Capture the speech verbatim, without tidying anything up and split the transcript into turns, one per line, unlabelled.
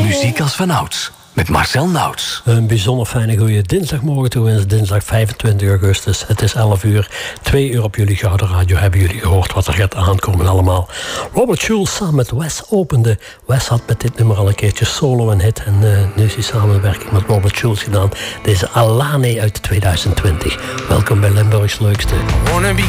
Muziek als vanouds. Met Marcel Nauts.
Een bijzonder fijne goede dinsdagmorgen toe. Het is dinsdag vijfentwintig augustus. Het is elf uur. Twee uur op jullie Gouden Radio. Hebben jullie gehoord wat er gaat aankomen allemaal. Robert Schulz samen met Wes opende. Wes had met dit nummer al een keertje solo een hit. En uh, nu is hij samenwerking met Robert Schulz gedaan. Deze Alane uit tweeduizend twintig. Welkom bij Limburgs Leukste.
Wanna be